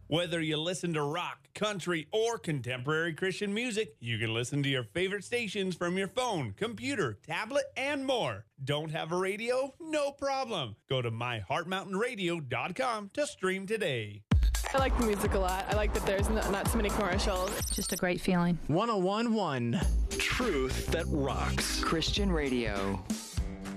Whether you listen to rock, country, or contemporary Christian music, you can listen to your favorite stations from your phone, computer, tablet, and more. Don't have a radio? No problem. Go to myheartmountainradio.com to stream today. I like the music a lot. I like that there's not so many commercials. Just a great feeling. 101.1 Truth that rocks. Christian radio.